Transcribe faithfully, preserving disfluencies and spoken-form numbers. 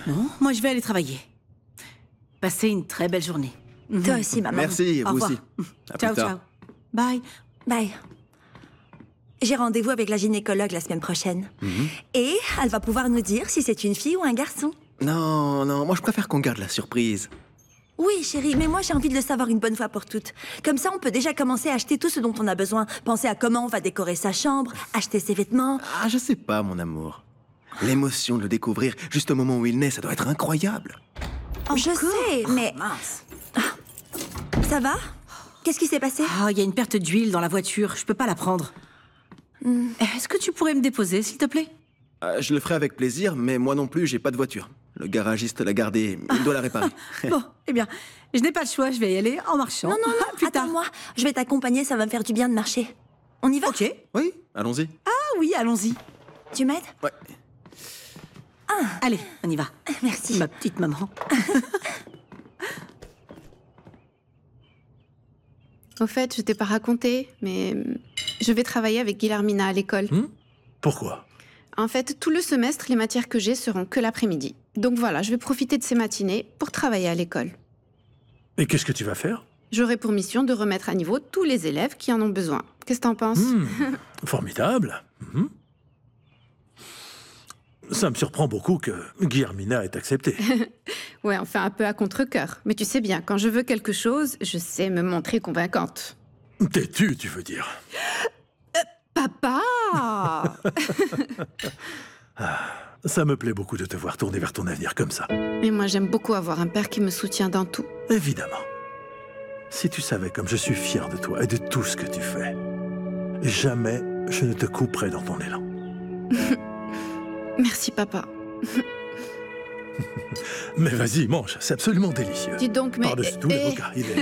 Non, moi je vais aller travailler. Passez une très belle journée. Toi aussi, maman. Merci, Au vous revoir. aussi. À Ciao, plus tard. ciao. Bye. Bye. J'ai rendez-vous avec la gynécologue la semaine prochaine. Mhm. Et elle va pouvoir nous dire si c'est une fille ou un garçon. Non, non, moi je préfère qu'on garde la surprise. Oui, chérie, mais moi j'ai envie de le savoir une bonne fois pour toutes. Comme ça, on peut déjà commencer à acheter tout ce dont on a besoin. Penser à comment on va décorer sa chambre, acheter ses vêtements. Ah, je sais pas, mon amour. L'émotion de le découvrir juste au moment où il naît, ça doit être incroyable. Je sais, mais Mince. ça va? Qu'est-ce qui s'est passé? Ah, il y a une perte d'huile dans la voiture. Je peux pas la prendre. Est-ce que tu pourrais me déposer, s'il te plaît? Euh, je le ferai avec plaisir, mais moi non plus, j'ai pas de voiture. Le garagiste l'a gardée, il doit la réparer. Bon, eh bien, je n'ai pas le choix. Je vais y aller en marchant. Non, non, non, Plus tard. attends-moi. Je vais t'accompagner, ça va me faire du bien de marcher. On y va? Ok. Oui, allons-y. Ah oui, allons-y. Tu m'aides? Ouais. Allez, on y va. Merci. Ma petite maman. Au fait, je t'ai pas raconté, mais je vais travailler avec Guillermina à l'école. Hmm? Pourquoi? En fait, tout le semestre, les matières que j'ai seront que l'après-midi. Donc voilà, je vais profiter de ces matinées pour travailler à l'école. Et qu'est-ce que tu vas faire? J'aurai pour mission de remettre à niveau tous les élèves qui en ont besoin. Qu'est-ce que t'en penses? Hmm, Formidable. Mhm. Ça me surprend beaucoup que Guillermina ait accepté. Ouais, enfin un peu à contre-cœur. Mais tu sais bien, quand je veux quelque chose, je sais me montrer convaincante. Têtu, tu veux dire? Papa! Ça me plaît beaucoup de te voir tourner vers ton avenir comme ça. Et moi, j'aime beaucoup avoir un père qui me soutient dans tout. Évidemment. Si tu savais comme je suis fier de toi et de tout ce que tu fais, jamais je ne te couperai dans ton élan. Merci, papa. Mais vas-y, mange, c'est absolument délicieux. Dis donc, mais... Par-dessus tout, les eh, bocas, il est...